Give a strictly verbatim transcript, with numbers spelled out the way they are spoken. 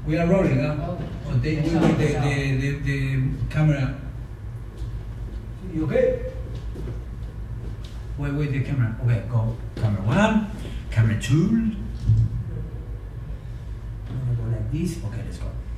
We are rolling, huh? Okay. So they will with the, the, the, the camera. You okay? Wait, wait, the camera. Okay, go. Camera one, camera two. I'm gonna go like this. Okay, let's go.